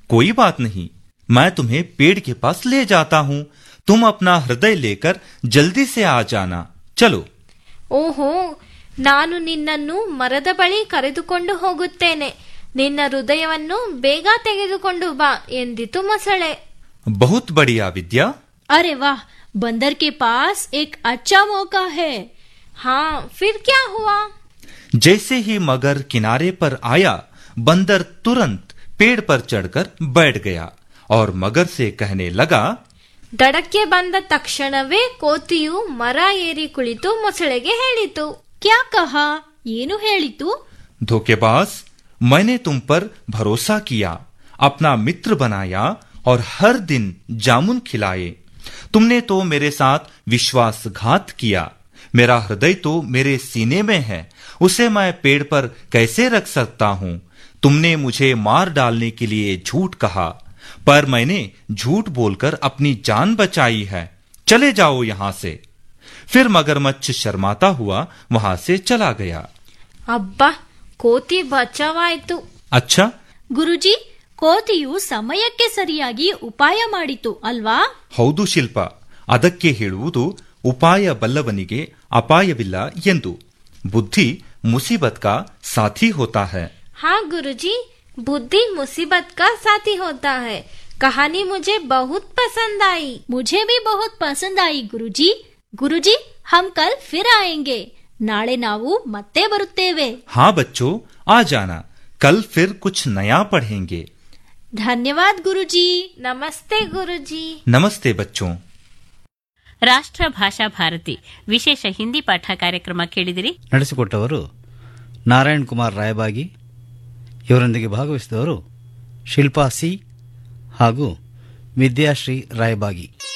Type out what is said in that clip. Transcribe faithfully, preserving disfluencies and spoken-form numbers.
कोई बात नहीं, मैं तुम्हें पेड़ के पास ले जाता हूँ। तुम अपना हृदय लेकर जल्दी से आ जाना। चलो। ಓಹೋ, ನಾನು ನಿನ್ನನ್ನು ಮರದ ಬಳಿ ಕರೆದುಕೊಂಡು ಹೋಗುತ್ತೇನೆ. ನಿನ್ನ ಹೃದಯವನ್ನು ಬೇಗ ತೆಗೆದುಕೊಂಡು ಬಾ ಎಂದಿತು ಮೊಸಳೆ. बहुत बढ़िया विद्या। अरे वाह, बंदर के पास एक अच्छा मौका है। हाँ, फिर क्या हुआ? जैसे ही मगर किनारे पर आया, बंदर तुरंत पेड़ पर चढ़कर बैठ गया और मगर से कहने लगा। ದಡಕ್ಕೆ ಬಂದ ತಕ್ಷಣವೇ ಕೋತಿಯು ಮರ ಏರಿ ಕುಳಿತು ಮೊಸಳೆಗೆ ಹೇಳಿತು. क्या कहा? ಏನು ಹೇಳಿತು? धोखेबाज, मैंने तुम पर भरोसा किया, अपना मित्र बनाया और हर दिन जामुन खिलाए। तुमने तो मेरे साथ विश्वासघात किया। मेरा हृदय तो मेरे सीने में है, उसे मैं पेड़ पर कैसे रख सकता हूँ? तुमने मुझे मार डालने के लिए झूठ कहा, पर मैंने झूठ बोलकर अपनी जान बचाई है। चले जाओ यहाँ से। फिर मगरमच्छ शर्माता हुआ वहां से चला गया। ಅಬ್ಬಾ, ಕೋತಿ ಬಚಾವಾಯ್ತು. अच्छा, ಗುರುಜಿ, ಕೋತಿಯು ಸಮಯಕ್ಕೆ ಸರಿಯಾಗಿ ಉಪಾಯ ಮಾಡಿತು ಅಲ್ವಾ? ಹೌದು ಶಿಲ್ಪ, ಅದಕ್ಕೆ ಹೇಳುವುದು ಉಪಾಯ ಬಲ್ಲವನಿಗೆ ಅಪಾಯವಿಲ್ಲ ಎಂದು. ಬುದ್ಧಿ ಮುಸೀಬತ್ ಕಾ ಸಾಥಿ ಹೋತಾ ಹೈ. हाँ गुरुजी, बुद्धि मुसीबत का साथी होता है. कहानी मुझे बहुत पसंद आई. मुझे भी बहुत पसंद आई गुरुजी. गुरुजी, हम कल फिर आएंगे. ನಾಳೆ ನಾವು ಮತ್ತೆ ಬರುತ್ತೇವೆ. हाँ बच्चों, आ जाना, कल फिर कुछ नया पढ़ेंगे. ಧನ್ಯವಾದ ಗುರುಜಿ. ನಮಸ್ತೆ ಗುರುಜಿ. नमस्ते बच्चों. ರಾಷ್ಟ್ರ ಭಾಷಾ ಭಾರತಿ ವಿಶೇಷ ಹಿಂದಿ ಪಾಠ ಕಾರ್ಯಕ್ರಮ ಕೇಳಿದಿರಿ. ನಡೆಸಿಕೊಟ್ಟವರು ನಾರಾಯಣ್ ಕುಮಾರ್ ರಾಯಬಾಗಿ. ಇವರೊಂದಿಗೆ ಭಾಗವಹಿಸಿದವರು ಶಿಲ್ಪಾ ಸಿ ಹಾಗೂ ವಿದ್ಯಾಶ್ರೀ ರಾಯಬಾಗಿ.